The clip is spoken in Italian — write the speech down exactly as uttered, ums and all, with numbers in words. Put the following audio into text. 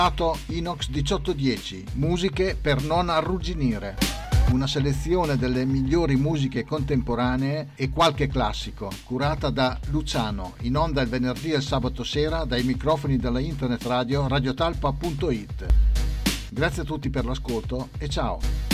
Inox diciotto dieci, musiche per non arrugginire. Una selezione delle migliori musiche contemporanee e qualche classico, curata da Luciano, in onda il venerdì e il sabato sera dai microfoni della internet radio radiotalpa punto it. Grazie a tutti per l'ascolto e ciao!